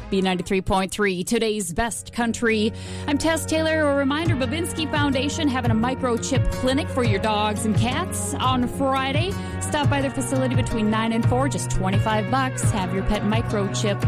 B93.3, today's best country. I'm Tess Taylor. A reminder, Babinski Foundation having a microchip clinic for your dogs and cats on Friday. Stop by their facility between 9 and 4, just $25. Have your pet microchip.